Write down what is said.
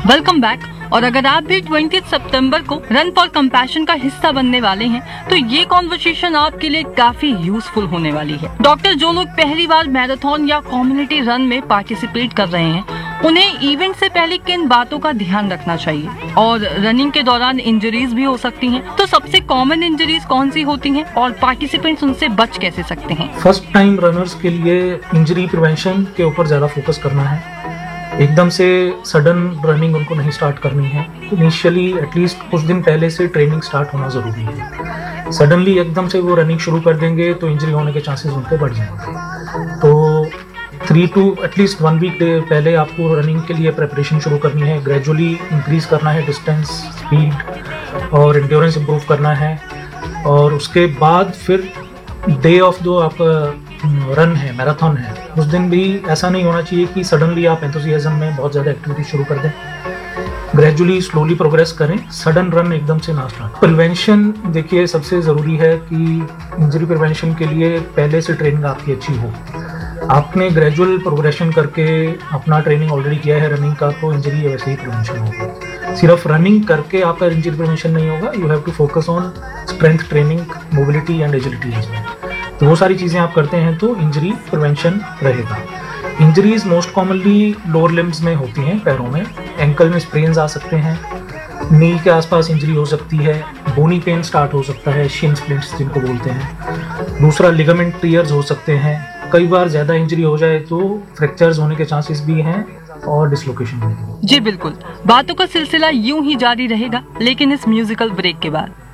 Welcome back. और अगर आप भी 20 सितंबर को रन फॉर कंपैशन का हिस्सा बनने वाले हैं तो ये कॉन्वर्सेशन आपके लिए काफी यूजफुल होने वाली है। डॉक्टर, जो लोग पहली बार मैराथन या कम्युनिटी रन में पार्टिसिपेट कर रहे हैं उन्हें इवेंट से पहले किन बातों का ध्यान रखना चाहिए, और रनिंग के दौरान इंजरीज भी हो सकती हैं, तो सबसे कॉमन इंजरीज कौन सी होती हैं और पार्टिसिपेंट्स उनसे बच कैसे सकते हैं? फर्स्ट टाइम रनर्स के लिए इंजरी प्रिवेंशन के ऊपर ज़्यादा फोकस करना है। एकदम से सडन रनिंग उनको नहीं स्टार्ट करनी है। इनिशियली एटलीस्ट कुछ दिन पहले से ट्रेनिंग स्टार्ट होना ज़रूरी है। सडनली एकदम से वो रनिंग शुरू कर देंगे तो इंजरी होने के चांसेस उनके बढ़ जाएंगे। तो 3 to एटलीस्ट 1 वीक पहले आपको रनिंग के लिए प्रिपरेशन शुरू करनी है। ग्रेजुअली इंक्रीज करना है डिस्टेंस, स्पीड और एंड्योरेंस इंप्रूव करना है। और उसके बाद फिर डे ऑफ जो आपका रन है, मैराथन है, उस दिन भी ऐसा नहीं होना चाहिए कि सडनली आप एंथुसियाज्म में बहुत ज़्यादा एक्टिविटी शुरू कर दें। ग्रेजुअली स्लोली प्रोग्रेस करें, सडन रन एकदम से ना स्टार्ट। प्रिवेंशन देखिए सबसे ज़रूरी है कि इंजरी प्रिवेंशन के लिए पहले से ट्रेनिंग आपकी अच्छी हो। आपने ग्रेजुअल प्रोग्रेशन करके अपना ट्रेनिंग ऑलरेडी किया है रनिंग का, तो इंजरी वैसे ही प्रिवेंशन होगा। सिर्फ रनिंग करके आपका इंजरी प्रिवेंशन नहीं होगा। You have to focus on strength training, mobility and agility as well. तो वो सारी चीज़ें आप करते हैं तो इंजरी प्रिवेंशन रहेगा। Injuries most commonly lower limbs में होती हैं, पैरों में। एंकल में स्प्रेन्स आ सकते हैं, नी के आसपास इंजरी हो सकती है, बोनी पेन स्टार्ट हो सकता है, शिन स्प्लिंट्स जिनको बोलते हैं। दूसरा लिगामेंट टियर्स हो सकते हैं। कई बार ज़्यादा इंजरी हो जाए तो फ्रैक्चर्स होने के चांसेस भी हैं और डिसलोकेशन भी। जी बिल्कुल, बातों का सिलसिला यूं ही जारी रहेगा लेकिन इस म्यूजिकल ब्रेक के बाद।